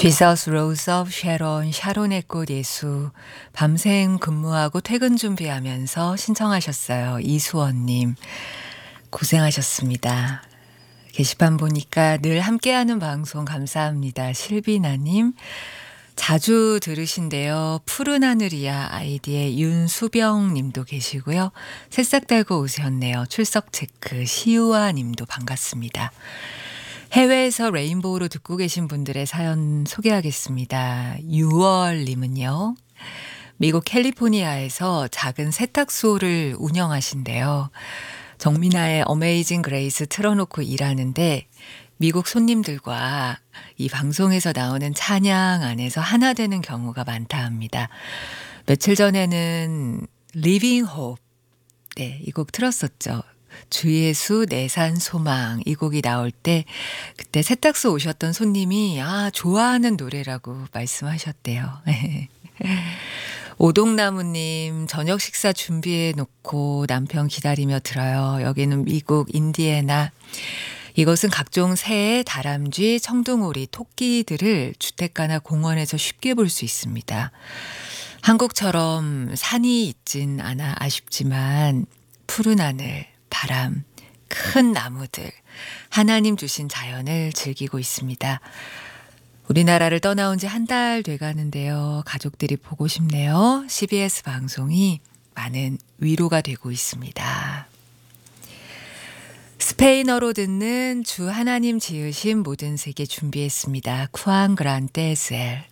Jesus Rose of Sharon, 샤론의 꽃 예수. 밤샘 근무하고 퇴근 준비하면서 신청하셨어요. 이수원님. 고생하셨습니다. 게시판 보니까 늘 함께하는 방송 감사합니다. 실비나님. 자주 들으신데요. 푸른 하늘이야 아이디의 윤수병 님도 계시고요. 새싹 달고 오셨네요. 출석 체크 시우아 님도 반갑습니다. 해외에서 레인보우로 듣고 계신 분들의 사연 소개하겠습니다. 6월 님은요. 미국 캘리포니아에서 작은 세탁소를 운영하신대요. 정민아의 어메이징 그레이스 틀어놓고 일하는데 미국 손님들과 이 방송에서 나오는 찬양 안에서 하나 되는 경우가 많다 합니다. 며칠 전에는 Living Hope, 네, 이 곡 틀었었죠. 주 예수 내산 소망 이 곡이 나올 때 그때 세탁소 오셨던 손님이 좋아하는 노래라고 말씀하셨대요. 오동나무님 저녁 식사 준비해 놓고 남편 기다리며 들어요. 여기는 미국 인디애나. 이것은 각종 새, 다람쥐, 청둥오리, 토끼들을 주택가나 공원에서 쉽게 볼 수 있습니다. 한국처럼 산이 있진 않아 아쉽지만 푸른 하늘, 바람, 큰 나무들, 하나님 주신 자연을 즐기고 있습니다. 우리나라를 떠나온 지 한 달 돼가는데요. 가족들이 보고 싶네요. CBS 방송이 많은 위로가 되고 있습니다. 스페인어로 듣는 주 하나님 지으신 모든 세계 준비했습니다. 쿠앙 그란테스엘.